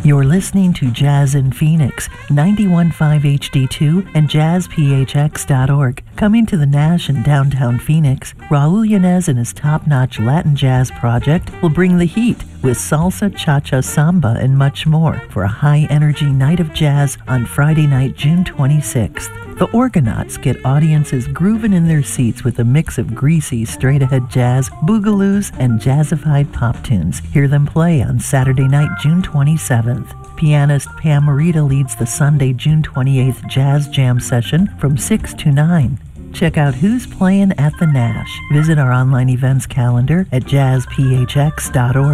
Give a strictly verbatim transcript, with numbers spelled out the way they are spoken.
You're listening to Jazz in Phoenix, ninety-one point five H D two and jazz p h x dot org. Coming to the Nash in downtown Phoenix, Raul Yanez and his top-notch Latin jazz project will bring the heat with salsa, cha-cha, samba, and much more for a high-energy night of jazz on Friday night, June twenty-sixth. The Orgonauts get audiences grooving in their seats with a mix of greasy, straight-ahead jazz, boogaloos, and jazzified pop tunes. Hear them play on Saturday night, June twenty-seventh. Pianist Pam Morita leads the Sunday, June twenty-eighth Jazz Jam session from six to nine. Check out who's playing at the Nash. Visit our online events calendar at jazz p h x dot org.